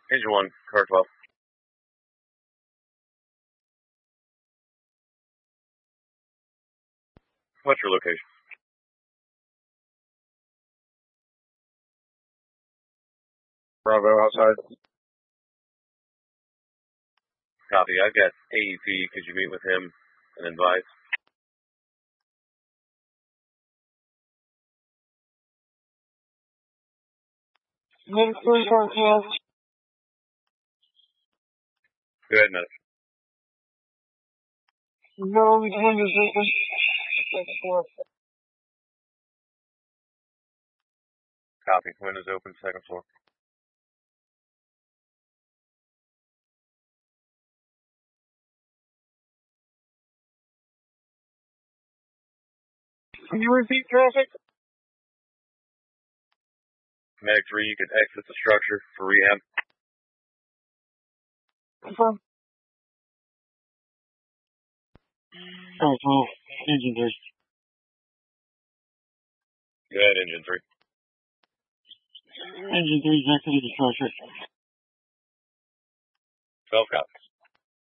Engine 1, car 12. What's your location? Bravo outside. Copy. I've got AEP. Could you meet with him and advise? Medic 3 cast. Go ahead, medic. No, we can just open. Second floor. Copy. Windows open, second floor. Can you repeat traffic? Medic 3, you could exit the structure for rehab. Confirm. Alright, 12. Engine 3. Go ahead, engine 3. Engine 3 is exiting the structure. 12 copies.